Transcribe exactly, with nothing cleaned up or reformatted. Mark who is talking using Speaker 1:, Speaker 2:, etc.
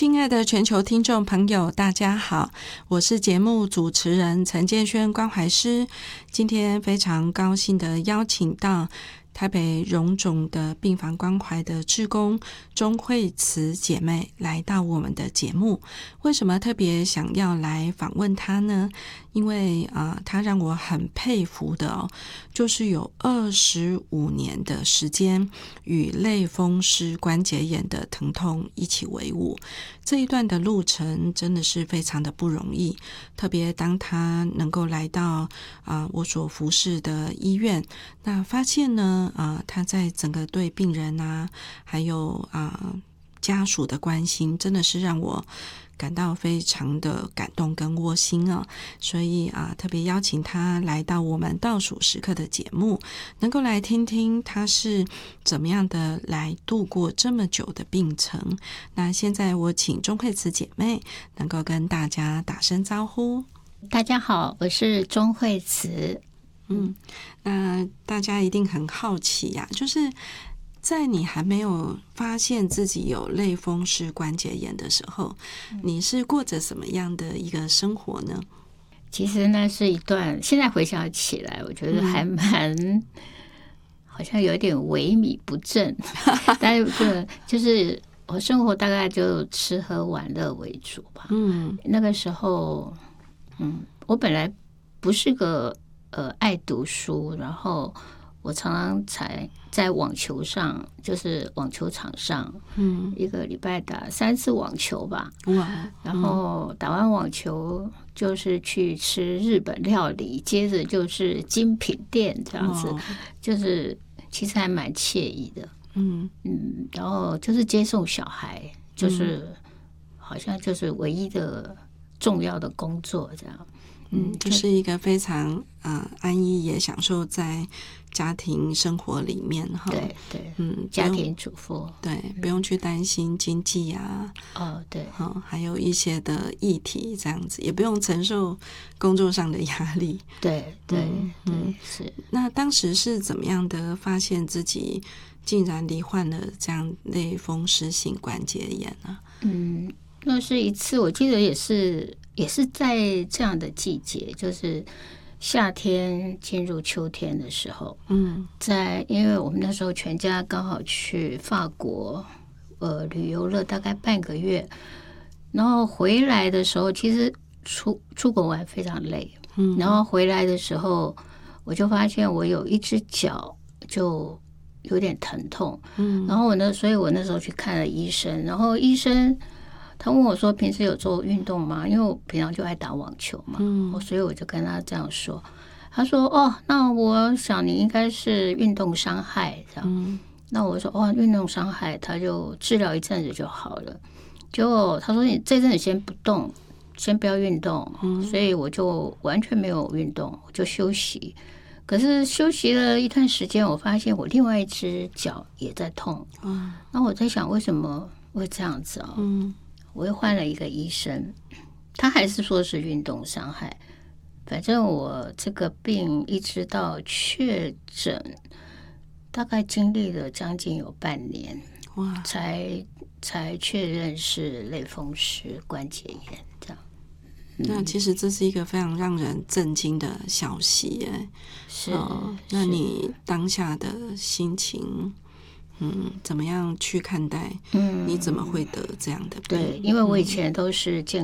Speaker 1: 亲爱的全球听众朋友，大家好，我是节目主持人陈建轩关怀师。今天非常高兴的邀请到台北荣总的病房关怀的志工钟慧慈姐妹来到我们的节目。为什么特别想要来访问她呢？因为啊、呃，她让我很佩服的哦，就是有二十五年的时间与类风湿关节炎的疼痛一起为伍。这一段的路程真的是非常的不容易，特别当她能够来到啊、呃、我所服侍的医院，那发现呢啊、呃，她在整个对病人啊，还有啊、呃、家属的关心，真的是让我感到非常的感动跟窝心啊，所以啊，特别邀请他来到我们倒数时刻的节目，能够来听听他是怎么样的来度过这么久的病程。那现在我请钟慧慈姐妹能够跟大家打声招呼。
Speaker 2: 大家好，我是钟慧慈。
Speaker 1: 嗯，那大家一定很好奇呀、啊，就是在你还没有发现自己有类风湿关节炎的时候，你是过着什么样的一个生活呢？
Speaker 2: 其实那是一段，现在回想起来，我觉得还蛮、嗯、好像有点萎靡不振，但是就是我生活大概就吃喝玩乐为主吧。嗯，那个时候，嗯，我本来不是个呃爱读书，然后我常常才在网球上，就是网球场上，嗯，一个礼拜打三次网球吧。哇！然后打完网球就是去吃日本料理，接着就是精品店这样子，就是其实还蛮惬意的。嗯嗯，然后就是接送小孩，就是好像就是唯一的重要的工作这样。
Speaker 1: 嗯，就是一个非常呃安逸也享受在家庭生活里面哈。
Speaker 2: 对对，嗯，家庭主妇，
Speaker 1: 对，不用去担心经济啊，
Speaker 2: 哦对，
Speaker 1: 哦，还有一些的议题这样子，也不用承受工作上的压力。
Speaker 2: 对对、嗯、对、嗯，是。
Speaker 1: 那当时是怎么样的发现自己竟然罹患了这样类风湿性关节炎呢？
Speaker 2: 嗯，那是一次，我记得也是。也是在这样的季节，就是夏天进入秋天的时候，嗯，在因为我们那时候全家刚好去法国，呃，旅游了大概半个月，然后回来的时候，其实出出国玩非常累，嗯，然后回来的时候，我就发现我有一只脚就有点疼痛，嗯，然后我呢，所以我那时候去看了医生，然后医生。他问我说：“平时有做运动吗？”因为我平常就爱打网球嘛，嗯，所以我就跟他这样说。他说：“哦，那我想你应该是运动伤害这样。嗯”那我说：“哦，运动伤害，他就治疗一阵子就好了。”结果他说：“你这阵子先不动，先不要运动。嗯”所以我就完全没有运动，我就休息。可是休息了一段时间，我发现我另外一只脚也在痛。嗯，那我在想为什么会这样子啊？嗯。我又换了一个医生，他还是说是运动伤害。反正我这个病一直到确诊，大概经历了将近有半年，哇，才才确认是类风湿关节炎这样。
Speaker 1: 嗯、那其实这是一个非常让人震惊的消息，哎，
Speaker 2: 是、
Speaker 1: 哦。那你当下的心情？嗯，怎么样去看待？嗯，你怎么会得这样的病？
Speaker 2: 对，因为我以前都是健